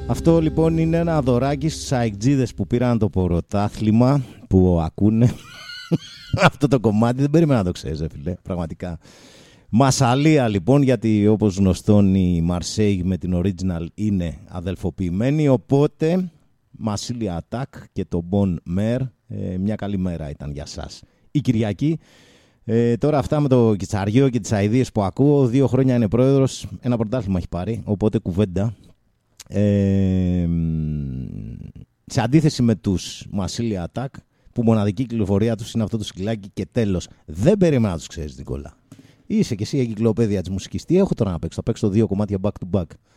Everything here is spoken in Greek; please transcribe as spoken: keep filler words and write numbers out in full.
Αυτό λοιπόν είναι ένα δωράκι στους αεκτζίδες που πήραν το πρωτάθλημα, που ακούνε αυτό το κομμάτι. Δεν περίμενα να το ξέρεις, φίλε, πραγματικά. Μασσαλία λοιπόν, γιατί όπως γνωστόν η Μαρσέιγ με την Original είναι αδελφοποιημένη, οπότε Μασίλια Ατάκ και το Bon Mer, ε, μια καλή μέρα ήταν για σας η Κυριακή. Ε, τώρα αυτά με το Κιτσαριό και τις αηδίες που ακούω, δύο χρόνια είναι πρόεδρος, ένα πρωτάθλημα έχει πάρει, οπότε κουβέντα. Ε, σε αντίθεση με τους Μασίλια Ατάκ, που μοναδική κυκλοφορία τους είναι αυτό το σκυλάκι και τέλος. Δεν περίμενα να τους ξέρεις, Νικόλα. Είσαι και εσύ εγκυκλοπαίδεια της μουσικής. Τι έχω τώρα να παίξω? Θα παίξω δύο κομμάτια back to back.